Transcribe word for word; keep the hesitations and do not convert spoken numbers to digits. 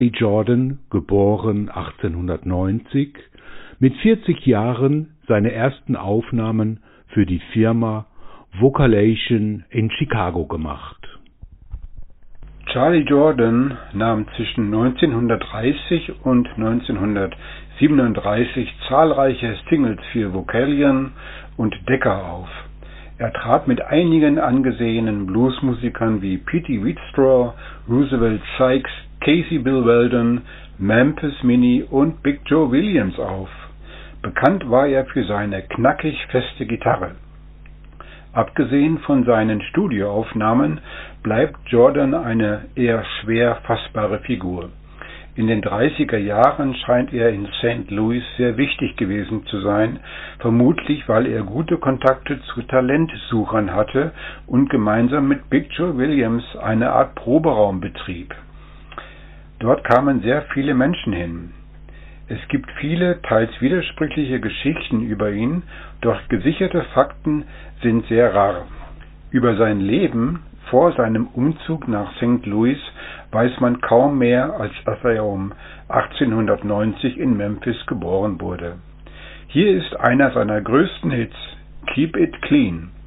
Jordan, geboren achtzehnhundertneunzig, mit vierzig Jahren seine ersten Aufnahmen für die Firma Vocalation in Chicago gemacht. Charlie Jordan nahm zwischen neunzehnhundertdreißig und neunzehnhundertsiebenunddreißig zahlreiche Singles für Vocalion und Decca auf. Er trat mit einigen angesehenen Bluesmusikern wie Petey Wheatstraw, Roosevelt Sykes, Casey Bill Weldon, Memphis Minnie und Big Joe Williams auf. Bekannt war er für seine knackig feste Gitarre. Abgesehen von seinen Studioaufnahmen bleibt Jordan eine eher schwer fassbare Figur. In den dreißiger Jahren scheint er in Sankt Louis sehr wichtig gewesen zu sein, vermutlich weil er gute Kontakte zu Talentsuchern hatte und gemeinsam mit Big Joe Williams eine Art Proberaum betrieb. Dort kamen sehr viele Menschen hin. Es gibt viele, teils widersprüchliche Geschichten über ihn, doch gesicherte Fakten sind sehr rar. Über sein Leben vor seinem Umzug nach Sankt Louis weiß man kaum mehr, als dass er um achtzehnhundertneunzig in Memphis geboren wurde. Hier ist einer seiner größten Hits, Keep It Clean.